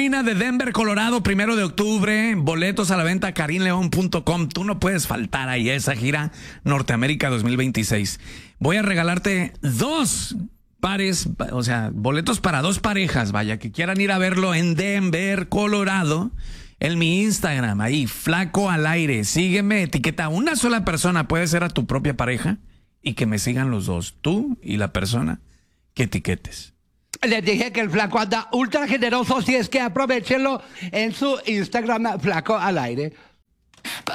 Arena de Denver, Colorado, 1 de octubre. Boletos a la venta, karinleon.com. Tú no puedes faltar ahí a esa gira Norteamérica 2026. Voy a regalarte 2 pares, o sea, boletos para 2 parejas, vaya, que quieran ir a verlo en Denver, Colorado. En mi Instagram, ahí, Flaco al Aire. Sígueme, etiqueta a una sola persona, puede ser a tu propia pareja, y que me sigan los dos, tú y la persona que etiquetes. Les dije que el Flaco anda ultra generoso, si es que aprovechenlo en su Instagram, Flaco al Aire.